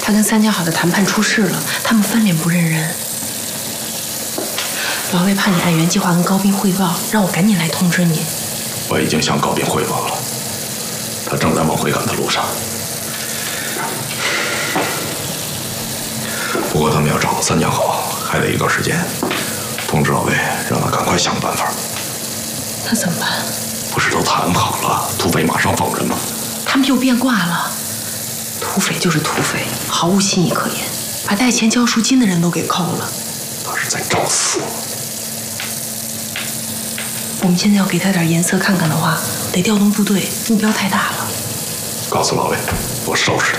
他跟三江好的谈判出事了，他们翻脸不认人。老魏怕你按原计划跟高斌汇报，让我赶紧来通知你。 我已经向高斌汇报了，他正在往回赶的路上。不过他们要找到三江好，还得一段时间。通知老魏，让他赶快想个办法。 那怎么办？ 不是都谈好了，土匪马上放人吗？ 他们又变卦了。土匪就是土匪，毫无新意可言，把带钱交赎金的人都给扣了。 他是在找死。 我们现在要给他点颜色看看的话，得调动部队，目标太大了。 告诉老魏，我收拾他。